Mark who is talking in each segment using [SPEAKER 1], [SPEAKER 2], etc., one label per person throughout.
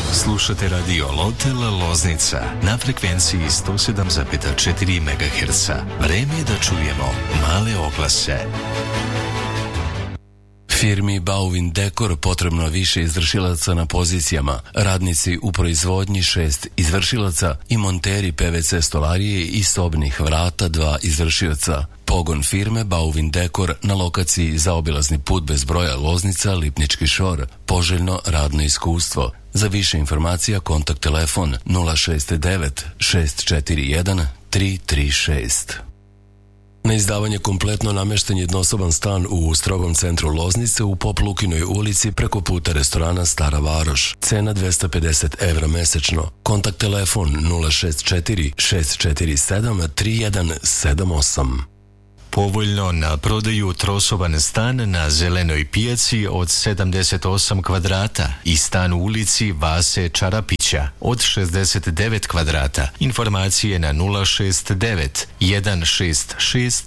[SPEAKER 1] Slušate radio Lotel Loznica na frekvenciji 107,4 MHz. Vreme je da čujemo male oglase.
[SPEAKER 2] Firmi Bauvin Dekor potrebno više izvršilaca na pozicijama, radnici u proizvodnji 6 izvršilaca i monteri PVC stolarije i sobnih vrata 2 izvršioca. Pogon firme Bauvin Dekor na lokaciji zaobilazni put bez broja Loznica, Lipnički Šor. Poželjno radno iskustvo. Za više informacija kontakt telefon 069 641 336. Na izdavanje kompletno namješten jednosoban stan u strogom centru Loznice u Pop Lukinoj ulici preko puta restorana Stara Varoš. Cena 250 € mesečno. Kontakt telefon 064 647 3178.
[SPEAKER 1] Povoljno na prodaju trosoban stan na Zelenoj pijaci od 78 kvadrata i stan u ulici Vase Čarapića od 69 kvadrata. Informacije na 069 166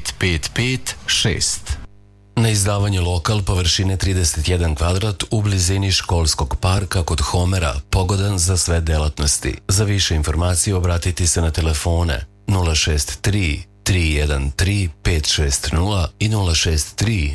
[SPEAKER 1] 5556.
[SPEAKER 2] Na izdavanje lokal površine 31 kvadrat u blizini školskog parka kod Homera, pogodan za sve delatnosti. Za više informacije obratiti se na telefone 063 313 560 i 063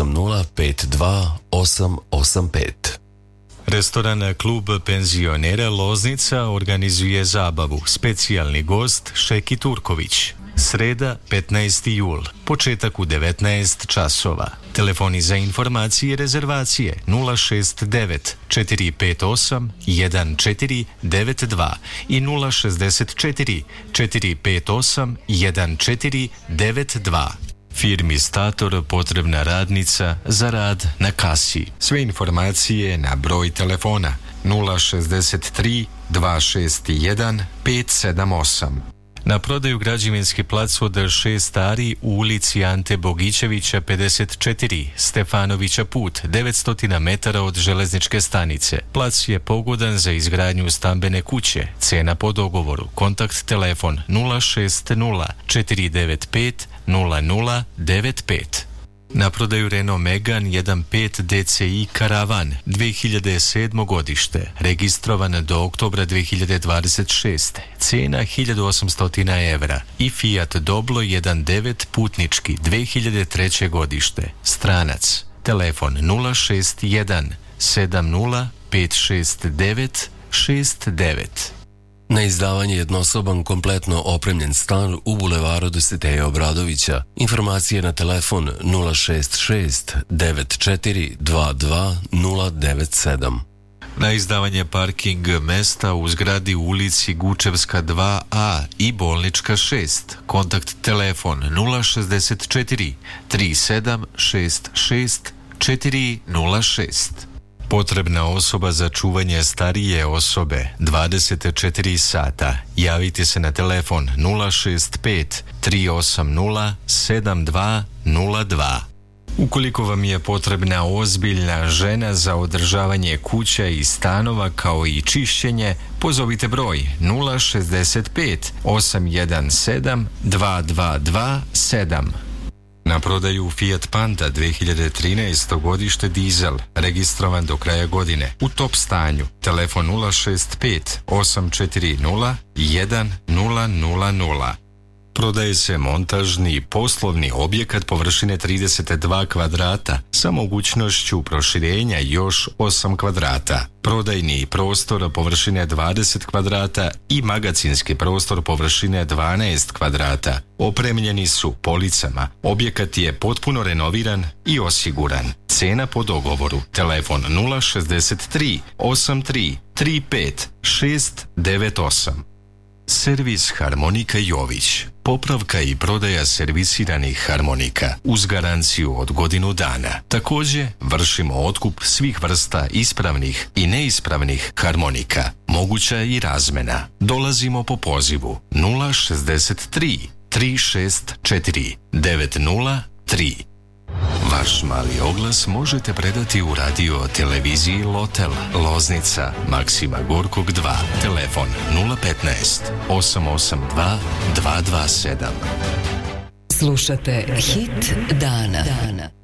[SPEAKER 2] 8052 885.
[SPEAKER 1] Restoran Klub penzionera Loznica organizuje zabavu. Specijalni gost Šeki Turković. Sreda, 15. jul. Početak u 19 časova. Telefoni za informacije i rezervacije 069 458 1492 i 064 458 1492. Firmi Stator potrebna radnica za rad na kasi. Sve informacije na broj telefona 063 261 578. Na prodaju građevinski plac od 6 ari u ulici Ante Bogićevića 54, Stefanovića put, 900 metara od železničke stanice. Plac je pogodan za izgradnju stambene kuće. Cena po dogovoru. Kontakt telefon 060 495 0095. Na prodaju Renault Megane 1.5 DCI Karavan 2007. godište, registrovan do oktobra 2026. Cena 1800 € i Fiat Doblo 1.9 putnički 2003. godište. Stranac. Telefon 061 70 569 69.
[SPEAKER 2] Na izdavanje jednosoban kompletno opremljen stan u bulevaru Dositeja Obradovića. Informacije na telefon 066 94 22 097.
[SPEAKER 1] Na izdavanje parking mesta u zgradi u ulici Gučevska 2A i Bolnička 6. Kontakt telefon 064 3766 406. Potrebna osoba za čuvanje starije osobe 24 sata. Javite se na telefon 065 380 7202. Ukoliko vam je potrebna ozbiljna žena za održavanje kuća i stanova kao i čišćenje, pozovite broj 065 817 2227. Na prodaju Fiat Panda 2013. godište dizel, registrovan do kraja godine, u top stanju. Telefon 065 840 1000. Prodaje se montažni poslovni objekat površine 32 kvadrata sa mogućnošću proširenja još 8 kvadrata. Prodajni prostor površine 20 kvadrata i magacinski prostor površine 12 kvadrata. Opremljeni su policama. Objekat je potpuno renoviran i osiguran. Cena po dogovoru. Telefon 063 83 35 698. Servis Harmonika Jović. Popravka i prodaja servisiranih harmonika uz garanciju od godinu dana. Također vršimo otkup svih vrsta ispravnih i neispravnih harmonika. Moguća je i razmena. Dolazimo po pozivu 063 364 903. Vaš mali oglas možete predati u radio televiziji Lotel Loznica Maksima Gorkog 2. Telefon 015 882 227.
[SPEAKER 3] Slušate Hit dana.